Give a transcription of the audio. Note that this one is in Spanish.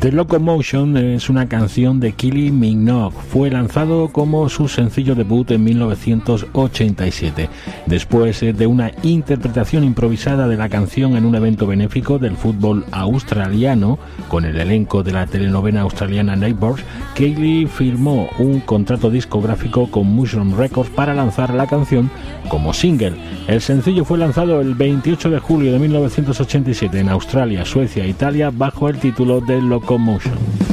The Locomotion es una canción de Kylie Minogue. Fue lanzado como su sencillo debut en 1987. Después de una interpretación improvisada de la canción en un evento benéfico del fútbol australiano, con el elenco de la telenovela australiana Neighbours, Kylie firmó un contrato discográfico con Mushroom Records para lanzar la canción como single. El sencillo fue lanzado el 28 de julio de 1987 en Australia, Suecia e Italia bajo el título de Locomotion.